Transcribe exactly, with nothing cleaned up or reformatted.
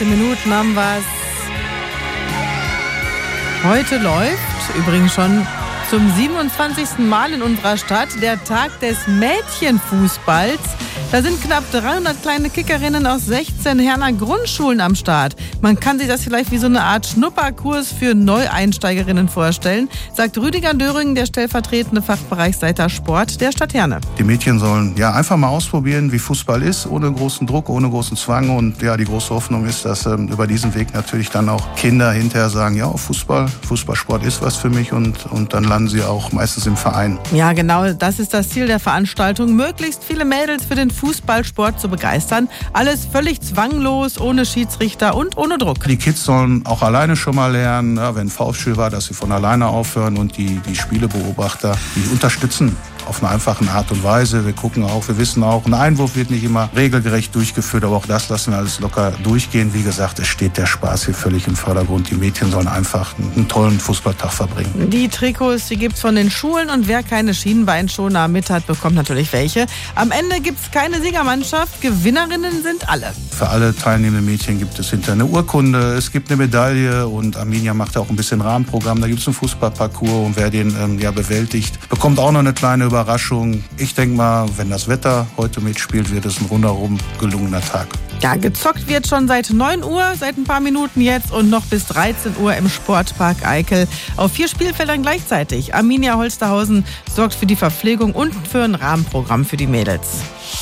dreizehn Minuten haben wir's. Heute läuft übrigens schon zum siebenundzwanzigsten Mal in unserer Stadt der Tag des Mädchenfußballs. Da sind knapp dreihundert kleine Kickerinnen aus sechzehn Herner Grundschulen am Start. Man kann sich das vielleicht wie so eine Art Schnupperkurs für Neueinsteigerinnen vorstellen, sagt Rüdiger Döring, der stellvertretende Fachbereichsleiter Sport der Stadt Herne. Die Mädchen sollen ja einfach mal ausprobieren, wie Fußball ist, ohne großen Druck, ohne großen Zwang. Und ja, die große Hoffnung ist, dass ähm, über diesen Weg natürlich dann auch Kinder hinterher sagen, ja, Fußball, Fußballsport ist was für mich, und, und dann landen sie auch meistens im Verein. Ja, genau, das ist das Ziel der Veranstaltung, möglichst viele Mädels für den Fußballsport zu begeistern. Alles völlig zwanglos, ohne Schiedsrichter und ohne Druck. Die Kids sollen auch alleine schon mal lernen, ja, wenn V-Spiel war, dass sie von alleine aufhören, und die, die Spielebeobachter, die unterstützen auf eine einfache Art und Weise. Wir gucken auch, wir wissen auch, ein Einwurf wird nicht immer regelgerecht durchgeführt, aber auch das lassen wir alles locker durchgehen. Wie gesagt, es steht der Spaß hier völlig im Vordergrund. Die Mädchen sollen einfach einen tollen Fußballtag verbringen. Die Trikots, die gibt's von den Schulen, und wer keine Schienbeinschoner mit hat, bekommt natürlich welche. Am Ende gibt's keine Siegermannschaft, Gewinnerinnen sind alle. Für alle teilnehmenden Mädchen gibt es hinterher eine Urkunde, es gibt eine Medaille, und Arminia macht auch ein bisschen Rahmenprogramm. Da gibt es einen Fußballparcours, und wer den ähm, ja bewältigt, bekommt auch noch eine kleine Überraschung. Ich denke mal, wenn das Wetter heute mitspielt, wird es ein rundherum gelungener Tag. Ja, gezockt wird schon seit neun Uhr, seit ein paar Minuten jetzt, und noch bis dreizehn Uhr im Sportpark Eickel auf vier Spielfeldern gleichzeitig. Arminia Holsterhausen sorgt für die Verpflegung und für ein Rahmenprogramm für die Mädels.